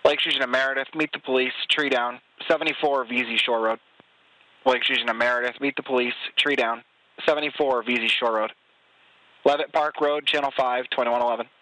Lake Fusion and Meredith, meet the police, tree down, 74 VZ Shore Road. Lake Fusion and Meredith, meet the police, tree down, 74 VZ Shore Road. Levitt Park Road, Channel 5, 2111.